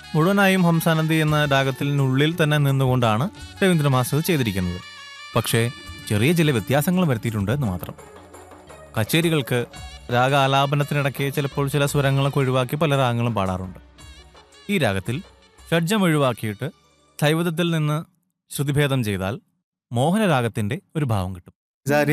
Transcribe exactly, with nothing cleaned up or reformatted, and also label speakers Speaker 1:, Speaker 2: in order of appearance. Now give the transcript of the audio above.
Speaker 1: മുഴുവനായും ഹംസാനന്ദി എന്ന രാഗത്തിനുള്ളിൽ തന്നെ നിന്നുകൊണ്ടാണ് രവീന്ദ്ര മാസ്റ്റർ ചെയ്തിരിക്കുന്നത്. പക്ഷേ ചെറിയ ചില വ്യത്യാസങ്ങൾ വരുത്തിയിട്ടുണ്ട് എന്ന് മാത്രം. കച്ചേരികൾക്ക് രാഗ ആലാപനത്തിനിടയ്ക്ക് ചിലപ്പോൾ ചില സ്വരങ്ങളൊക്കെ ഒഴിവാക്കി പല രാഗങ്ങളും പാടാറുണ്ട്. ഈ രാഗത്തിൽ ഷഡ്ജം ഒഴിവാക്കിയിട്ട് ധൈവതത്തിൽ നിന്ന് ശ്രുതിഭേദം ചെയ്താൽ മോഹനരാഗത്തിൻ്റെ ഒരു ഭാവം കിട്ടും.